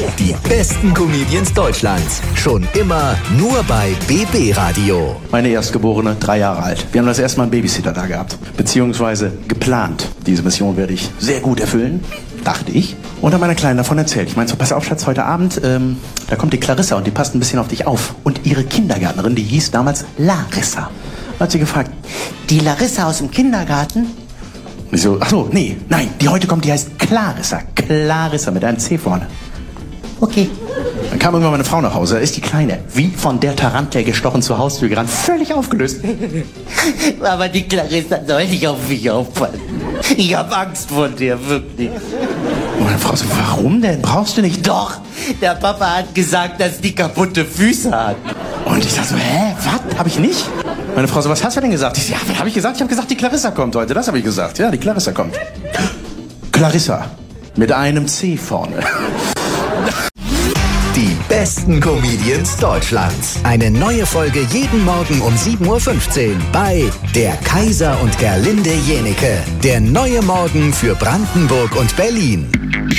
Die besten Comedians Deutschlands. Schon immer nur bei BB Radio. Meine Erstgeborene, 3 Jahre alt. Wir haben das erste Mal einen Babysitter da gehabt. Beziehungsweise geplant. Diese Mission werde ich sehr gut erfüllen, dachte ich. Und dann meiner Kleinen davon erzählt. Ich meine so, pass auf, Schatz, heute Abend, da kommt die Clarissa und die passt ein bisschen auf dich auf. Und ihre Kindergärtnerin, die hieß damals Larissa. Hat sie gefragt, die Larissa aus dem Kindergarten? Und ich so, ach so, nee, nein, die heute kommt, die heißt Clarissa. Clarissa mit einem C vorne. Okay. Dann kam irgendwann meine Frau nach Hause, da ist die Kleine wie von der Tarantel gestochen zur Haustür gerannt, völlig aufgelöst. Aber die Clarissa soll nicht auf mich aufpassen. Ich hab Angst vor dir, wirklich. Und meine Frau so, warum denn? Brauchst du nicht? Doch, der Papa hat gesagt, dass die kaputte Füße hat. Und ich sag so, hä, was? Hab ich nicht? Meine Frau so, was hast du denn gesagt? Ich so, ja, was hab ich gesagt? Ich hab gesagt, die Clarissa kommt heute. Das habe ich gesagt. Ja, die Clarissa kommt. Clarissa. Mit einem C vorne. Die besten Comedians Deutschlands. Eine neue Folge jeden Morgen um 7:15 Uhr bei Der Kaiser und Gerlinde Jenieke. Der neue Morgen für Brandenburg und Berlin.